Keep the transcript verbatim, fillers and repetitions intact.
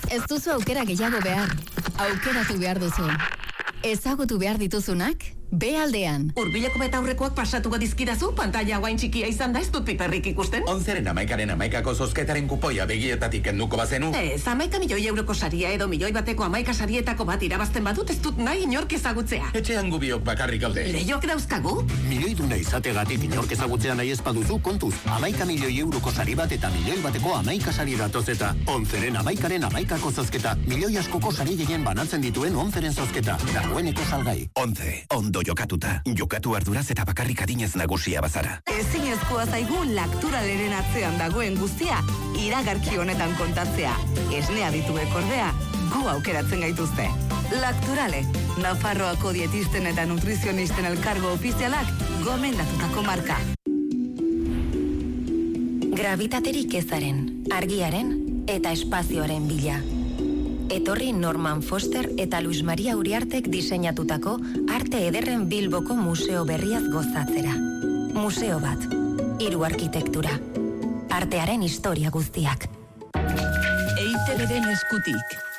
Ez duzu aukera gehiago behar. Aukeratu behar duzu. Ezagutu behar dituzunak, B aldean. Hurbileko betaurrekoak pasatuko dizkidazu, pantalla guain txikia izan da ez dut piperrik ikusten. Onzeren amaikaren amaikako zozketaren kupoia begietatik kenduko bazenu. Ez, amaika milioi euroko saria edo milioi bateko amaika sarietako bat irabazten badut ez dut nahi inork ezagutzea. Etxean gubiok bakarrik gaude. Lehiok dauzkagu? Milioi duna izategatik inork ezagutzea nahi ez baduzu kontuz. Amaika milioi euroko sari bat eta milioi bateko amaika sari datoz eta onzeren amaikaren amaikako zozketa. Milioi askoko sari gehien banatzen dituen onzeren zozketa. Dagoeneko salgai. Onze, ondo jokatuta. Jokatu arduraz eta bakarrik adinez nagusia bazara. Ezinezkoa zaigu Lacturaleren atzean dagoen guztia iragarki honetan kontatzea. Esnea dituek ordea, gu aukeratzen gaituzte. Lacturale, Nafarroako dietisten eta nutrizionisten elkargo ofizialak gomendatutako marka. Gravitaterik ezaren, argiaren eta espazioaren bila. Etorri Norman Foster eta Luis Maria Uriartek diseinatutako arte ederren Bilboko museo berriaz gozatzera. Museo bat, hiru arkitektura. Artearen historia guztiak. E I Te Beren eskutik.